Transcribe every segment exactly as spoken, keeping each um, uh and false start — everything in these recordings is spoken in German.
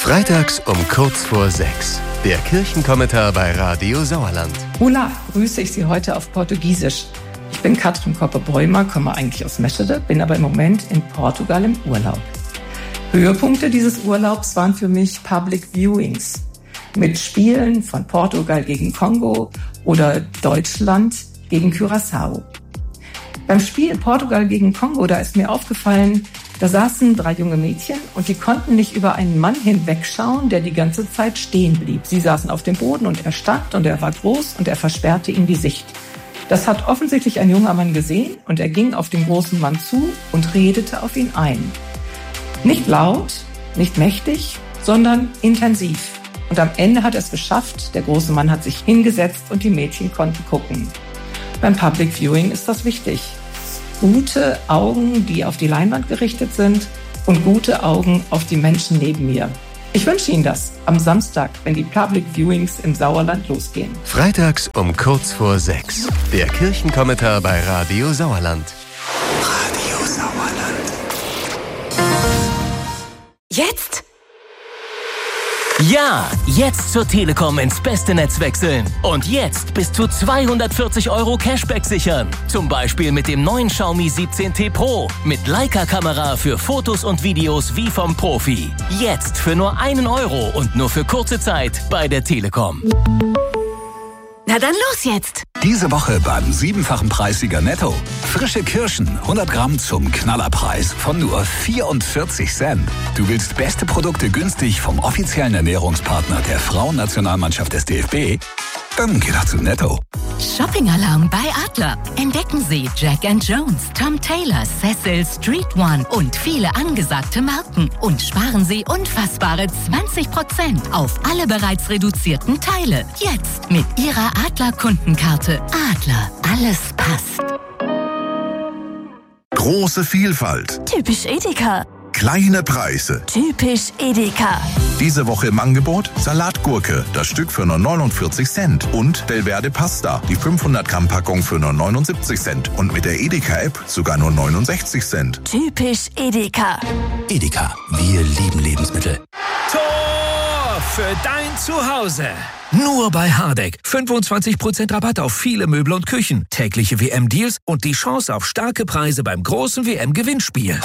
Freitags um kurz vor sechs. Der Kirchenkommentar bei Radio Sauerland. Olá, grüße ich Sie heute auf Portugiesisch. Ich bin Katrin Koppe-Bräumer, komme eigentlich aus Meschede, bin aber im Moment in Portugal im Urlaub. Höhepunkte dieses Urlaubs waren für mich Public Viewings mit Spielen von Portugal gegen Kongo oder Deutschland gegen Curaçao. Beim Spiel Portugal gegen Kongo, da ist mir aufgefallen, da saßen drei junge Mädchen und die konnten nicht über einen Mann hinwegschauen, der die ganze Zeit stehen blieb. Sie saßen auf dem Boden und er stand und er war groß und er versperrte ihnen die Sicht. Das hat offensichtlich ein junger Mann gesehen und er ging auf den großen Mann zu und redete auf ihn ein. Nicht laut, nicht mächtig, sondern intensiv. Und am Ende hat er es geschafft, der große Mann hat sich hingesetzt und die Mädchen konnten gucken. Beim Public Viewing ist das wichtig. Gute Augen, die auf die Leinwand gerichtet sind und gute Augen auf die Menschen neben mir. Ich wünsche Ihnen das am Samstag, wenn die Public Viewings im Sauerland losgehen. Freitags um kurz vor sechs. Der Kirchenkommentar bei Radio Sauerland. Radio Sauerland. Jetzt? Ja, jetzt zur Telekom ins beste Netz wechseln. Und jetzt bis zu zweihundertvierzig Euro Cashback sichern. Zum Beispiel mit dem neuen Xiaomi siebzehn T Pro. Mit Leica-Kamera für Fotos und Videos wie vom Profi. Jetzt für nur einen Euro und nur für kurze Zeit bei der Telekom. Na dann los jetzt! Diese Woche beim siebenfachen Preissieger Netto. Frische Kirschen, hundert Gramm zum Knallerpreis von nur vierundvierzig Cent. Du willst beste Produkte günstig vom offiziellen Ernährungspartner der Frauennationalmannschaft des D F B? Dann geh doch zu Netto. Shopping-Alarm bei Adler. Entdecken Sie Jack and Jones, Tom Taylor, Cecil, Street One und viele angesagte Marken. Und sparen Sie unfassbare zwanzig Prozent auf alle bereits reduzierten Teile. Jetzt mit Ihrer Adler-Kundenkarte. Adler, alles passt. Große Vielfalt. Typisch Edeka. Kleine Preise. Typisch Edeka. Diese Woche im Angebot Salatgurke, das Stück für nur neunundvierzig Cent. Und Belverde Pasta, die fünfhundert Gramm Packung für nur neunundsiebzig Cent. Und mit der Edeka-App sogar nur neunundsechzig Cent. Typisch Edeka. Edeka, wir lieben Lebensmittel. Tor für dein Zuhause. Nur bei Hardegg. fünfundzwanzig Prozent Rabatt auf viele Möbel und Küchen. Tägliche W M-Deals und die Chance auf starke Preise beim großen W M-Gewinnspiel.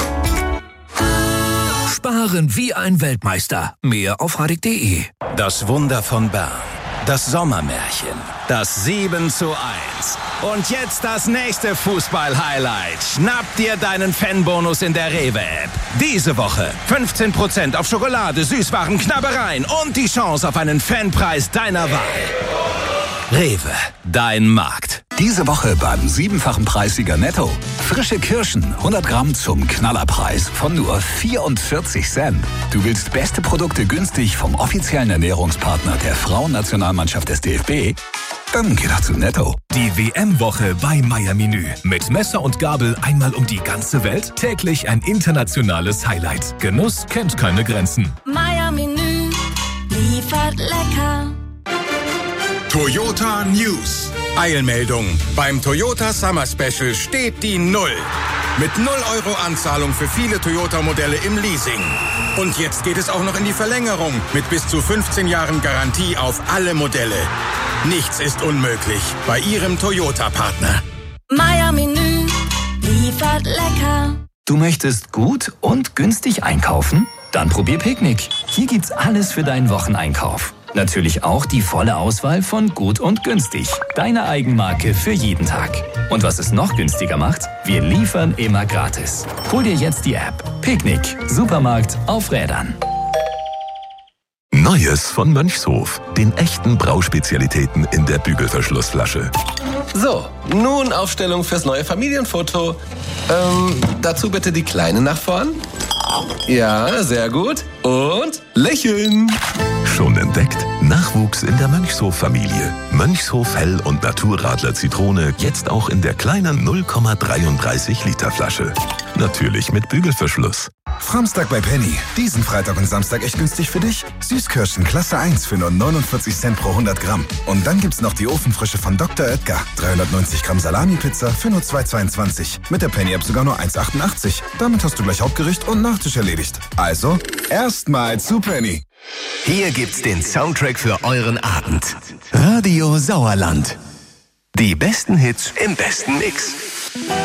Sparen wie ein Weltmeister. Mehr auf hardegg punkt de. Das Wunder von Bern. Das Sommermärchen. Das sieben zu eins. Und jetzt das nächste Fußball-Highlight. Schnapp dir deinen Fanbonus in der Rewe-App. Diese Woche fünfzehn Prozent auf Schokolade, Süßwaren, Knabbereien und die Chance auf einen Fanpreis deiner Wahl. Rewe, dein Markt. Diese Woche beim siebenfachen Preissieger Netto. Frische Kirschen, hundert Gramm zum Knallerpreis von nur vierundvierzig Cent. Du willst beste Produkte günstig vom offiziellen Ernährungspartner der Frauennationalmannschaft des D F B? Dann geh doch zu Netto. Die W M-Woche bei Meier Menü. Mit Messer und Gabel einmal um die ganze Welt. Täglich ein internationales Highlight. Genuss kennt keine Grenzen. Meier Menü liefert lecker. Toyota News. Eilmeldung. Beim Toyota Summer Special steht die Null. Mit null Euro Anzahlung für viele Toyota-Modelle im Leasing. Und jetzt geht es auch noch in die Verlängerung mit bis zu fünfzehn Jahren Garantie auf alle Modelle. Nichts ist unmöglich bei Ihrem Toyota-Partner. Meier Menü liefert lecker. Du möchtest gut und günstig einkaufen? Dann probier Picknick. Hier gibt's alles für deinen Wocheneinkauf. Natürlich auch die volle Auswahl von Gut und Günstig. Deine Eigenmarke für jeden Tag. Und was es noch günstiger macht? Wir liefern immer gratis. Hol dir jetzt die App. Picknick. Supermarkt auf Rädern. Neues von Mönchshof. Den echten Brauspezialitäten in der Bügelverschlussflasche. So, nun Aufstellung fürs neue Familienfoto. Ähm, dazu bitte die Kleine nach vorn. Ja, sehr gut. Und lächeln. Schon entdeckt? Nachwuchs in der Mönchshof-Familie. Mönchshof Hell- und Naturradler Zitrone jetzt auch in der kleinen null Komma dreiunddreißig Liter Flasche. Natürlich mit Bügelverschluss. Framstag bei Penny. Diesen Freitag und Samstag echt günstig für dich. Süßkirschen Klasse eins für nur neunundvierzig Cent pro hundert Gramm. Und dann gibt's noch die Ofenfrische von Doktor Oetker. dreihundertneunzig Gramm Salami-Pizza für nur zwei Euro zweiundzwanzig. Mit der Penny-App sogar nur eins Euro achtundachtzig. Damit hast du gleich Hauptgericht und Nachtisch erledigt. Also, erstmal zu Penny. Hier gibt's den Soundtrack für euren Abend. Radio Sauerland. Die besten Hits im besten Mix.